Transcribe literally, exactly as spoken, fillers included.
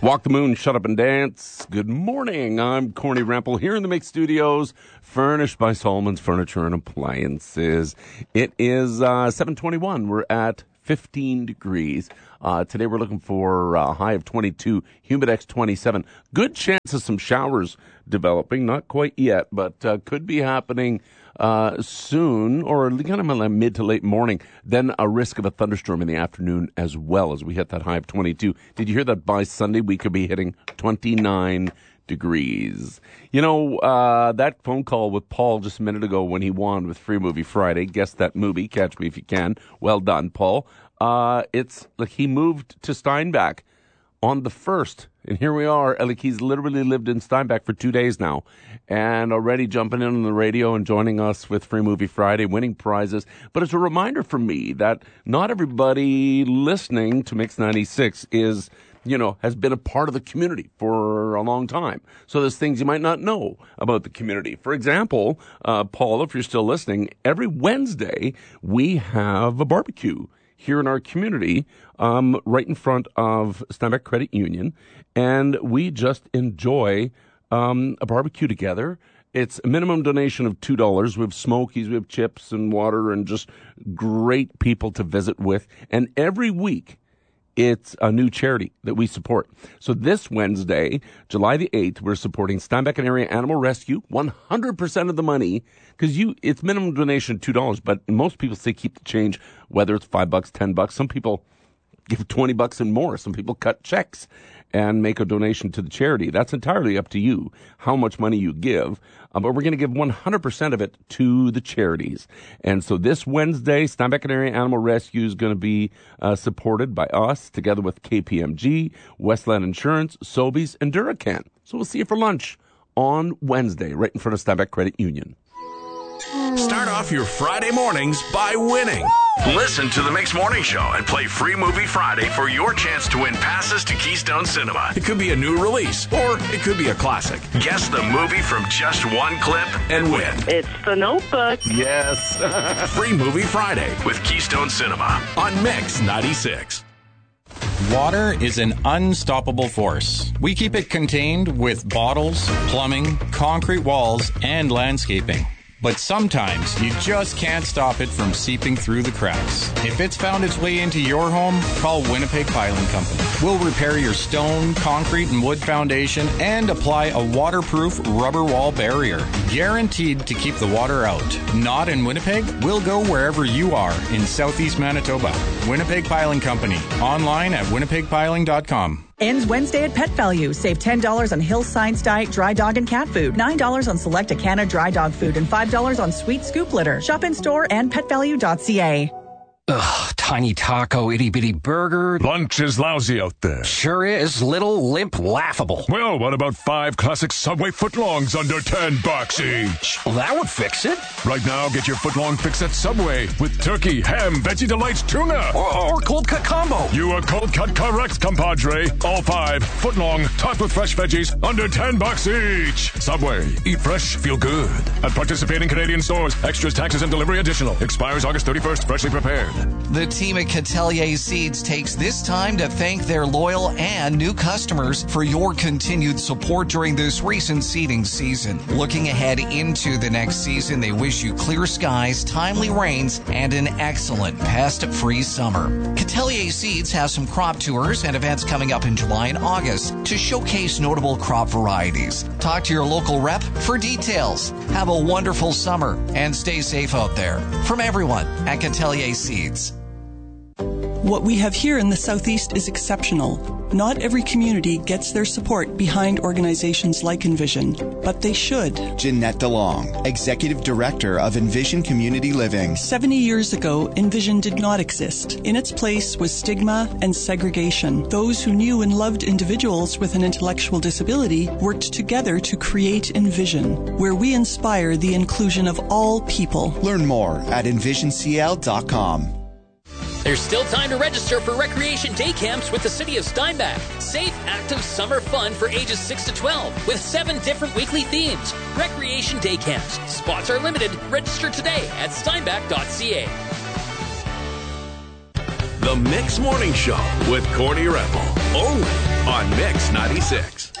Walk the Moon, Shut Up and Dance. Good morning. I'm Corny Rempel here in the Mix Studios, furnished by Solomon's Furniture and Appliances. It is uh, seven twenty-one. We're at fifteen degrees. Uh, today we're looking for a high of twenty-two, Humidex twenty-seven. Good chance of some showers developing, not quite yet, but uh, could be happening uh, soon, or kind of in mid to late morning. Then a risk of a thunderstorm in the afternoon as well as we hit that high of twenty-two. Did you hear that by Sunday we could be hitting twenty-nine degrees? You know, uh, that phone call with Paul just a minute ago when he won with Free Movie Friday. Guess that movie. Catch me if you can. Well done, Paul. Uh, it's like he moved to Steinbach on the first. And here we are. Like he's literally lived in Steinbach for two days now and already jumping in on the radio and joining us with Free Movie Friday, winning prizes. But it's a reminder for me that not everybody listening to Mix ninety-six is, you know, has been a part of the community for a long time. So there's things you might not know about the community. For example, uh, Paul, if you're still listening, every Wednesday we have a barbecue here in our community, um, right in front of Steinbach Credit Union, and we just enjoy um, a barbecue together. It's a minimum donation of two dollars. We have smokies, we have chips and water, and just great people to visit with. And every week, it's a new charity that we support. So this Wednesday, July the eighth, we're supporting Steinbach and Area Animal Rescue. one hundred percent of the money, because you it's minimum donation two dollars, but most people say keep the change, whether it's five bucks, ten bucks. Some people give twenty bucks and more. Some people cut checks and make a donation to the charity. That's entirely up to you, how much money you give. Um, but we're going to give one hundred percent of it to the charities. And so this Wednesday, Steinbach and Area Animal Rescue is going to be uh, supported by us, together with K P M G, Westland Insurance, Sobeys, and Duracan. So we'll see you for lunch on Wednesday, right in front of Steinbach Credit Union. Start off your Friday mornings by winning. Listen to the Mix Morning Show and play Free Movie Friday for your chance to win passes to Keystone Cinema. It could be a new release, or it could be a classic. Guess the movie from just one clip and win. It's The Notebook. Yes. Free Movie Friday with Keystone Cinema on Mix ninety-six. Water is an unstoppable force. We keep it contained with bottles, plumbing, concrete walls, and landscaping. But sometimes you just can't stop it from seeping through the cracks. If it's found its way into your home, call Winnipeg Piling Company. We'll repair your stone, concrete, and wood foundation and apply a waterproof rubber wall barrier. Guaranteed to keep the water out. Not in Winnipeg? We'll go wherever you are in Southeast Manitoba. Winnipeg Piling Company. Online at winnipeg piling dot com. Ends Wednesday at Pet Value. Save ten dollars on Hill Science Diet dry dog and cat food, nine dollars on select Acana dry dog food, and five dollars on Sweet Scoop litter. Shop in store and pet value dot c a. Ugh, tiny taco, itty bitty burger. Lunch is lousy out there. Sure is. Little, limp, laughable. Well, what about five classic Subway footlongs under ten bucks each? Well, that would fix it. Right now, get your footlong fix at Subway with turkey, ham, Veggie Delights, tuna. Or, or cold cut combo. You are cold cut correct, compadre. All five footlong, topped with fresh veggies, under ten bucks each. Subway. Eat fresh, feel good. At participating Canadian stores, extras, taxes, and delivery additional. Expires August thirty-first. Freshly prepared. The team at Catelier Seeds takes this time to thank their loyal and new customers for your continued support during this recent seeding season. Looking ahead into the next season, they wish you clear skies, timely rains, and an excellent pest-free summer. Catelier Seeds has some crop tours and events coming up in July and August to showcase notable crop varieties. Talk to your local rep for details. Have a wonderful summer and stay safe out there. From everyone at Catelier Seeds. What we have here in the Southeast is exceptional. Not every community gets their support behind organizations like Envision, but they should. Jeanette DeLong, Executive Director of Envision Community Living. seventy years ago, Envision did not exist. In its place was stigma and segregation. Those who knew and loved individuals with an intellectual disability worked together to create Envision, where we inspire the inclusion of all people. Learn more at envision c l dot com. There's still time to register for recreation day camps with the City of Steinbach. Safe, active summer fun for ages six to twelve with seven different weekly themes. Recreation day camps. Spots are limited. Register today at steinbach dot c a. The Mix Morning Show with Corny Rempel. Only on Mix ninety-six.